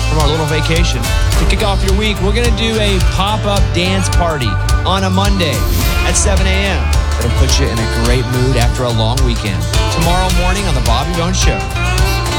from our little vacation. To kick off your week, we're going to do a pop-up dance party on a Monday at 7 a.m. It'll put you in a great mood after a long weekend. Tomorrow morning on The Bobby Bones Show.